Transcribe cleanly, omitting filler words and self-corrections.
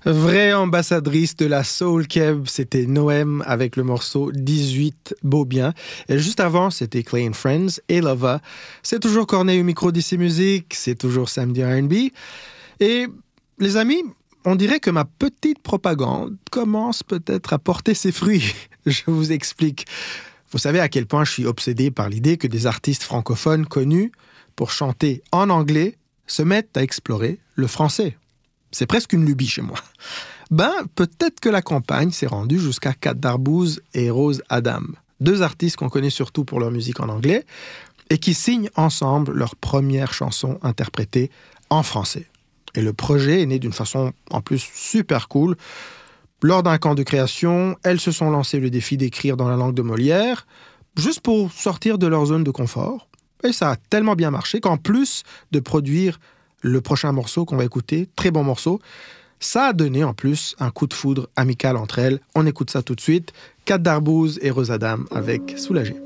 Vraie ambassadrice de la Soul Keb, c'était Noem avec le morceau 18 Beau Bien. Et juste avant, c'était Clay and Friends et Lova. C'est toujours Corneille au micro d'ici Musique, c'est toujours Samedi R&B. Et les amis, on dirait que ma petite propagande commence peut-être à porter ses fruits. Je vous explique. Vous savez à quel point je suis obsédé par l'idée que des artistes francophones connus pour chanter en anglais se mettent à explorer le français. C'est presque une lubie chez moi. Peut-être que la campagne s'est rendue jusqu'à Kat Darbouz et Rose Adam, deux artistes qu'on connaît surtout pour leur musique en anglais et qui signent ensemble leur première chanson interprétée en français. Et le projet est né d'une façon en plus super cool. Lors d'un camp de création, elles se sont lancées le défi d'écrire dans la langue de Molière, juste pour sortir de leur zone de confort. Et ça a tellement bien marché qu'en plus de produire le prochain morceau qu'on va écouter, très bon morceau, ça a donné en plus un coup de foudre amical entre elles. On écoute ça tout de suite. Kat Darbouz et Rose Adam avec Soulagé.